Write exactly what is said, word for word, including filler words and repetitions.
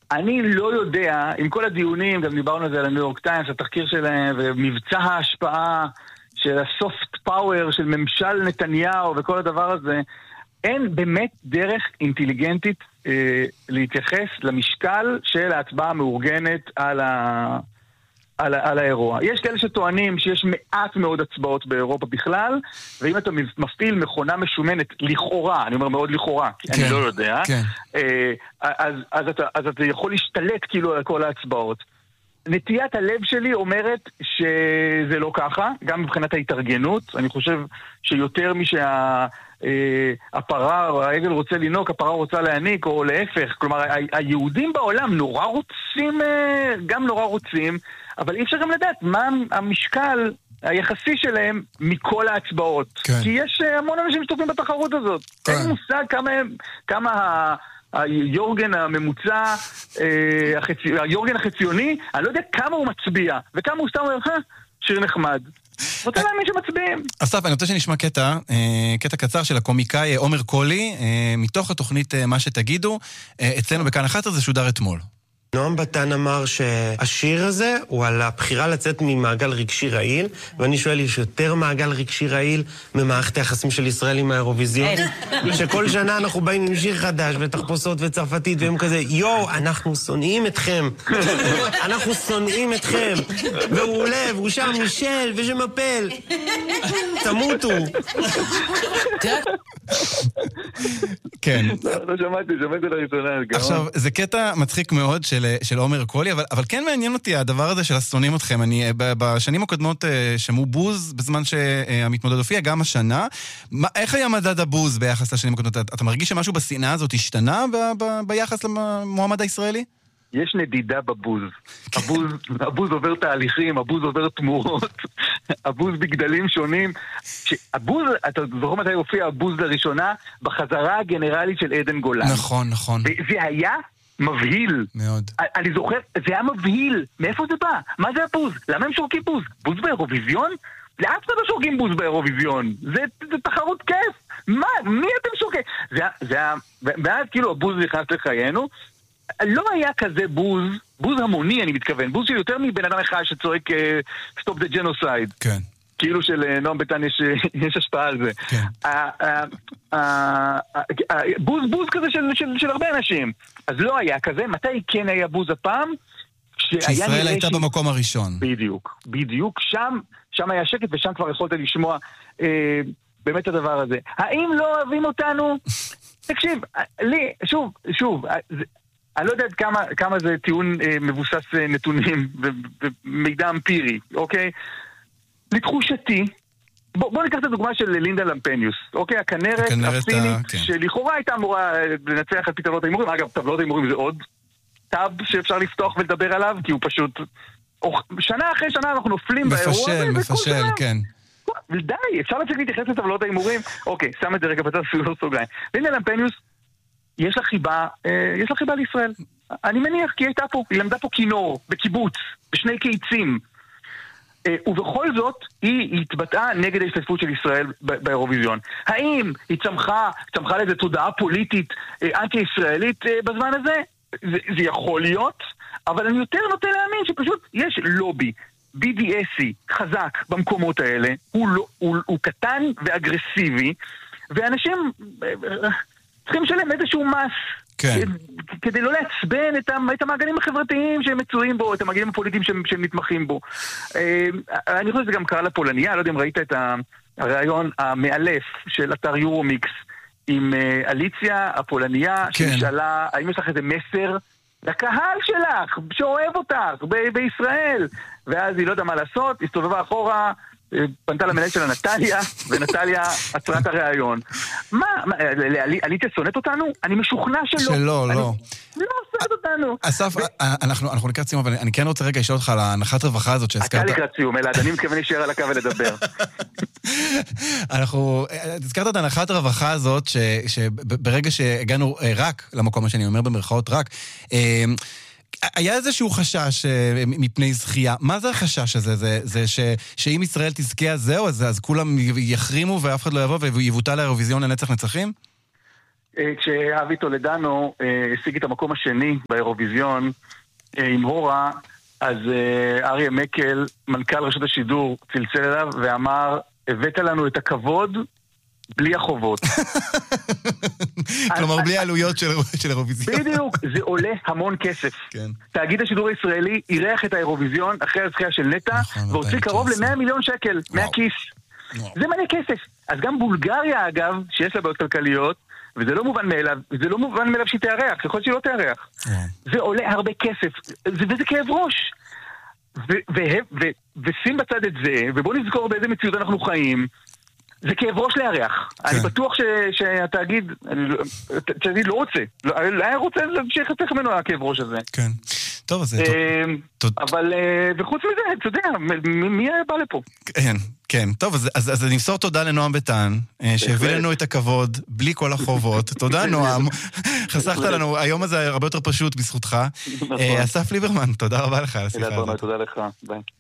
אני לא יודע, עם כל הדיונים, גם דיברנו על זה על הניו יורק טיימס, התחקיר שלהם, ומבצע ההשפעה של הסופט פאוור של ממשל נתניהו וכל הדבר הזה, אין באמת דרך אינטליגנטית אה, להתייחס למשקל של ההצבעה המאורגנת על, ה, על, ה, על האירוע. יש כאלה שטוענים שיש מעט מאוד הצבעות באירופה בכלל, ואם אתה מפעיל מכונה משומנת לכאורה, אני אומר מאוד לכאורה, כי כן, אני לא יודע, כן. אה, אז, אז, אתה, אז אתה יכול להשתלט כאילו על כל ההצבעות. נטיית הלב שלי אומרת שזה לא ככה, גם מבחינת ההתארגנות. אני חושב שיותר משה... הפרה או העגל רוצה לנוק, הפרה רוצה להניק או להפך. כלומר, היהודים בעולם נורא רוצים, גם נורא רוצים, אבל אי אפשר גם לדעת מה המשקל היחסי שלהם מכל ההצבעות. כן. כי יש המון אנשים שתופים בתחרות הזאת. כן. אין מושג כמה, כמה היורגן הממוצע, היורגן החציוני, אני לא יודע כמה הוא מצביע, וכמה הוא סתם אומר, שיר נחמד. רוצה להאמין שמצביעים. אסף, אני רוצה שנשמע קטע, קטע קצר של הקומיקאי עומר קולי, מתוך התוכנית מה שתגידו, אצלנו בכאן אחת עשרה זה שודר אתמול. נועם בטן אמר שהשיר הזה הוא על הבחירה לצאת ממעגל רגשי רעיל, ואני שואל, יש יותר מעגל רגשי רעיל ממערכת היחסים של ישראל עם האירוויזיון? שכל שנה אנחנו באים עם שיר חדש ותחפושות וצרפתית, והם כזה, יו, אנחנו שונאים אתכם. אנחנו שונאים אתכם. והוא עולה, והוא שר מישל ושמפל. תמותו. כן. לא שמעתי, שמעתי לראשונה. עכשיו, זה קטע מצחיק מאוד של של עומר קולי, אבל, אבל כן מעניין אותי הדבר הזה של השונאים אתכם. אני בשנים הקודמות שמעו בוז בזמן שהמתמודד הופיע, גם השנה. מה, איך היה מדד הבוז ביחס לשנים הקודמות? אתה מרגיש שמשהו בשנאה הזאת השתנה ב, ב, ביחס למועמד הישראלי? יש נדידה בבוז. הבוז, הבוז עובר תהליכים, הבוז עובר תמורות, הבוז בגדלים שונים. הבוז, אתה זוכר מתי הופיע הבוז לראשונה? בחזרה הגנרלית של עדן גולן. נכון, נכון. זה היה מבהיל. מאוד. אני זוכר, זה היה מבהיל. מאיפה זה בא? מה זה הבוז? למה הם שורקים בוז? בוז באירוויזיון? לאף אחד לא שורקים בוז באירוויזיון. זה, זה תחרות כיף. מה? מי אתם שורקים? זה, זה היה, ואז כאילו הבוז נכנס לחיינו. לא היה כזה בוז, בוז המוני אני מתכוון, בוז של יותר מבן אדם אחד שצועק סטופ דה ג'נוסייד. כן. כאילו של נועם בטן יש, יש השפעה על זה. כן. בוז, בוז כזה של, של, של הרבה אנשים. אז לא היה כזה. מתי כן היה בוז הפעם? כשישראל הייתה ש... במקום הראשון. בדיוק, בדיוק. שם, שם היה שקט ושם כבר יכולת לשמוע אה, באמת הדבר הזה. האם לא אוהבים אותנו? תקשיב, לי, שוב, שוב, זה, אני לא יודעת כמה, כמה זה טיעון אה, מבוסס אה, נתונים ומידע אמפירי, אוקיי? לתחושתי, בוא, בוא ניקח את הדוגמה של לינדה למפניוס, אוקיי? הכנרת הפסינית, כן. שלכאורה הייתה אמורה לנצח על פי טבלות ההימורים. אגב, טבלות ההימורים זה עוד טאב שאפשר לפתוח ולדבר עליו, כי הוא פשוט... שנה אחרי שנה אנחנו נופלים באירוע. מפשל, מפשל, כן. די, אפשר להצליח להתייחס לטבלות ההימורים? אוקיי, שם את זה רגע בצד סוגר סוגריים. לינדה למפניוס, יש לה חיבה, יש לה חיבה לישראל. אני מניח, כי היא הייתה פה, היא למדה פה כינור, בקיבוץ, בשני קיצים. ובכל זאת, היא התבטאה נגד ההשתתפות של ישראל באירוויזיון. האם היא צמחה, צמחה לאיזו תודעה פוליטית אנטי-ישראלית בזמן הזה? זה, זה יכול להיות, אבל אני יותר נוטה להאמין שפשוט יש לובי, בי די אסי, חזק במקומות האלה, הוא, לא, הוא, הוא קטן ואגרסיבי, ואנשים צריכים לשלם איזשהו מס, כן. כדי לא לעצבן את המעגלים החברתיים שהם מצויים בו, את המעגלים הפוליטיים שהם, שהם מתמחים בו. אני חושב שזה גם קרה לפולניה, לא יודע אם ראית את הרעיון המאלף של אתר יורומיקס עם אליציה, הפולניה, כן. ששאלה, האם יש לך איזה מסר לקהל שלך, שאוהב אותך ב- בישראל? ואז היא לא יודע מה לעשות, הסתובבה אחורה, פנתה למנהל של נטליה, ונטליה עצרה את הרעיון. מה, אליציה שונאת אותנו? אני משוכנע שלא. שלא, לא. לא שונאת אותנו. אסף, אנחנו לקראת סיום, אבל אני כן רוצה רגע לשאול אותך על ההנחת רווחה הזאת שהזכרת. אתה לקראת סיום, אלעד, אני מתכוון להישאר על הקו ולדבר. אנחנו, הזכרת את ההנחת הרווחה הזאת, שברגע שהגענו רק למקום מה שאני אומר במרכאות רק, היה איזשהו חשש מפני זכייה. מה זה החשש הזה? זה, זה ש, שאם ישראל תזכה אז זהו, אז, אז כולם יחרימו ואף אחד לא יבוא ויבוטל לאירוויזיון לנצח נצחים? כשאבי טולדנו השיג את המקום השני באירוויזיון עם הורה, אז אריה מקל, מנכ"ל רשות השידור, צלצל אליו ואמר, הבאת לנו את הכבוד בלי החובות. כלומר, בלי העלויות של אירוויזיון. בדיוק, זה עולה המון כסף. תאגיד השידור הישראלי אירח את האירוויזיון אחרי הזכייה של נטע, והוציא קרוב ל-מאה מיליון שקל מהכיס. זה מלא כסף. אז גם בולגריה, אגב, שיש לה בעיות כלכליות, וזה לא מובן מאליו, וזה לא מובן מאליו שהיא תארח, יכול להיות שהיא לא תארח. זה עולה הרבה כסף, וזה כאב ראש. ושים בצד את זה, ובוא נזכור באיזה מציאות אנחנו חיים, זה כאב ראש לארח. אני בטוח שהתאגיד, התאגיד לא רוצה, היה רוצה להמשיך את ממנו הכאב ראש הזה. כן. טוב, אז זה טוב. אבל, וחוץ מזה, אתה יודע, מי היה בא לפה? כן, כן. טוב, אז אני אמסור תודה לנועם ביטן, שהביא לנו את הכבוד, בלי כל החובות. תודה, נועם. חסכת לנו, היום הזה הרבה יותר פשוט בזכותך. אסף ליברמן, תודה רבה לך על השיחה הזאת. תודה לך, ביי.